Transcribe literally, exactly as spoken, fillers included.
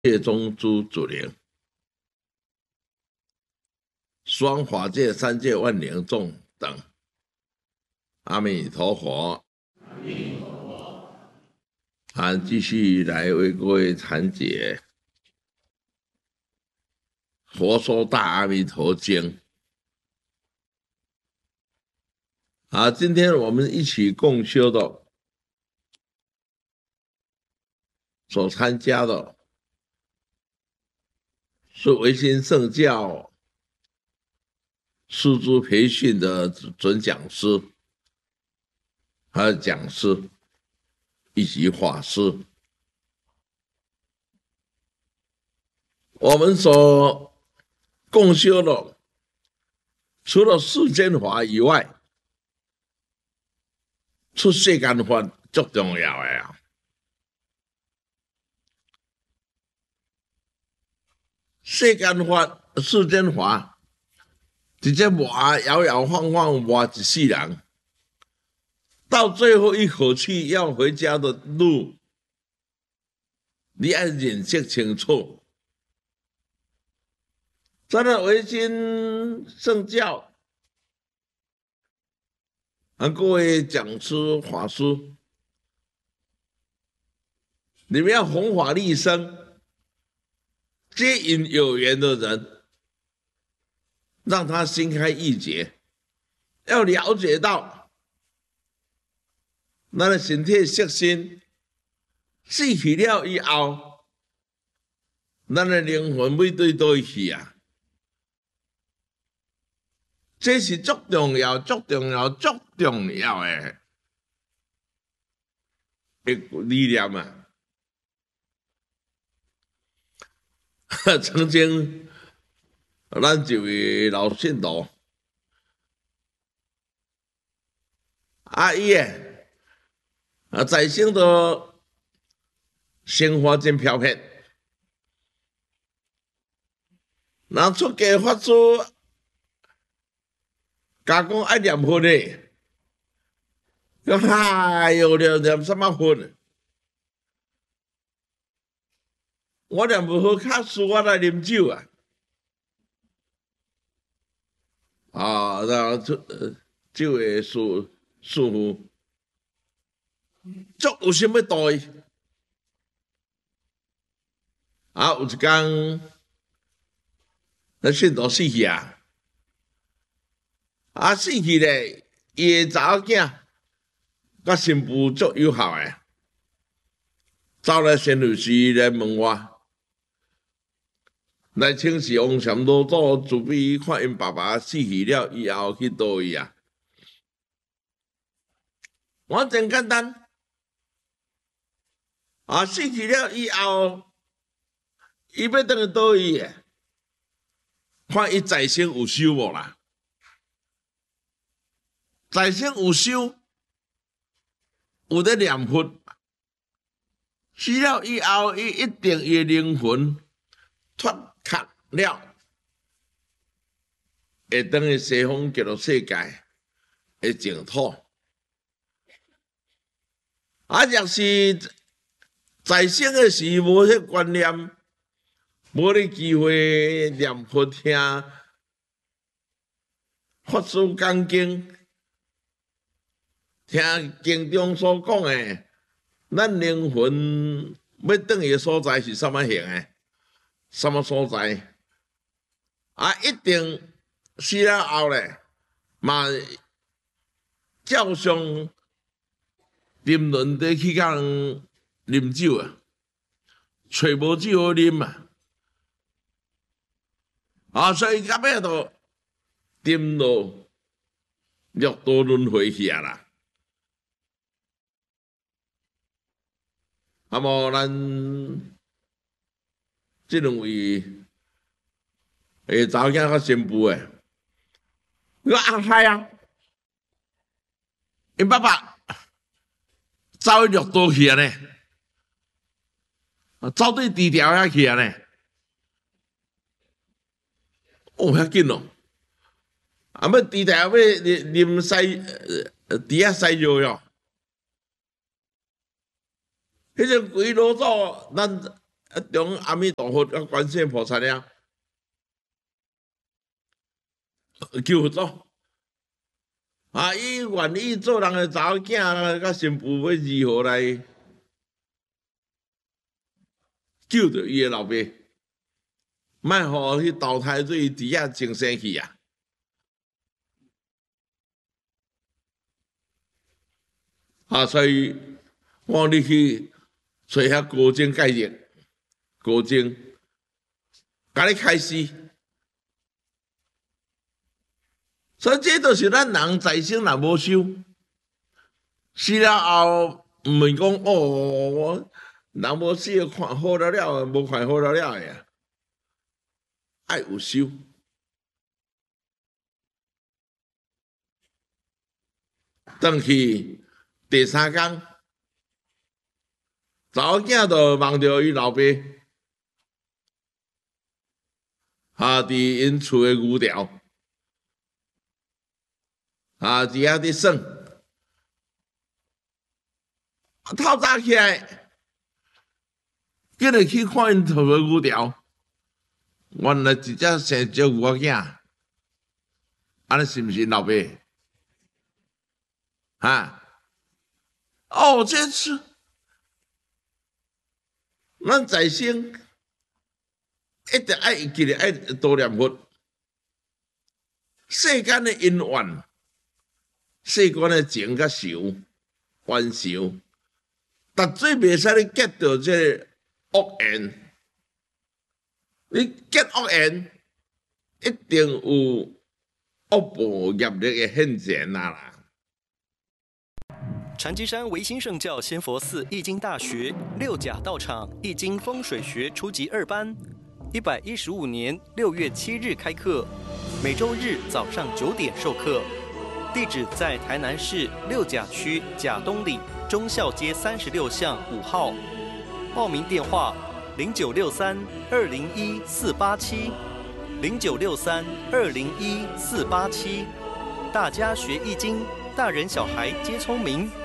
界中诸主灵，双法界、三界万灵众等。阿弥陀佛。 阿弥陀佛。 好，继续来为各位谈解《佛说大阿弥陀经》。好，今天我们一起共修的，所参加的是维新圣教师资培训的准讲师，还有讲师以及法师。我们所共修的，除了世间法以外，出世间法最重要的啊！世间法、世间法，直接活摇摇晃晃活一世人，到最后一口气要回家的路，你要认识清楚。咱的维新圣教，啊，各位讲师、法师，你们要弘法利生，接引有缘的人，让他心开意解，要了解到，咱的身体色身死去了以后，咱的灵魂要对倒去啊！这是足重要、足重要、足重要的一个理念啊！曾经，咱一位老信徒，啊伊诶，啊在生的生活真飘撇，人出家发出。甲讲爱念佛嘞，讲哎哟，念念什么佛？我念不好，卡输我来啉酒啊！啊，然后这酒的师师傅，足有心要度伊。啊，有一天，那信徒死去啊！啊，死去咧，伊诶查某囝甲新妇足友好诶，走来仙女寺来问我，来请示王禅老祖，自比看因爸爸死去了以后去倒位啊？我真简单，啊，死去了以后，伊要倒去倒位诶？看伊在生有修无啦？在生有修，有咧念佛，死了以后，伊一定伊的灵魂脱壳了，会当去西方极乐世界的净土。啊，若是在生的时无迄观念，无咧机会念佛听法师讲经。听经中所讲的，咱灵魂要转去的所在是什么形的？什么所在？啊，一定死了后咧，嘛照常沉沦地去甲人啉酒啊，找无酒好啉啊，啊，所以到尾就沉落六道轮回去啊啦。啊，无咱即两位诶查某囝较新妇诶，我阿嗨啊，因爸爸走去六道去啊呢，走对地条遐去啊呢，哦，遐紧哦，啊，要地条要啉西呃底下西药哟。迄个鬼老祖，咱啊，中阿弥陀佛甲观世音菩萨了，求佛祖。啊！伊愿意做人诶查某囝甲新妇要如何来救着伊诶老爸，莫互迄投胎水伫遐精生去啊！啊，所以我你去找遐高僧解释，高僧甲你开示。所以这就是咱人在生若无修，死了后毋是讲哦，我人无死看好了了，无看好了了呀，爱有修。转去第三天，查某囝就望着伊老爸，啊，伫因厝诶牛寮。啊！伫遐伫耍，透早起来，今日去看因厝诶牛寮，原来一只生只牛仔囝，安尼是毋是老爸？啊！哦，这是咱在生一直爱记得爱多念佛，世间诶因缘。世间的情甲仇、冤仇，但最袂使你结到这恶缘。你结恶缘，一定有恶报业力的现前啊啦。 禅机山维新圣教仙佛寺易经大学六甲道场易经风水学初级二班，一百一十五年六月七日开课，每周日早上九点授课。地址在台南市六甲区甲东里忠孝街三十六巷五号，报名电话零九六三二零一四八七零九六三二零一四八七。大家学易经，大人小孩皆聪明。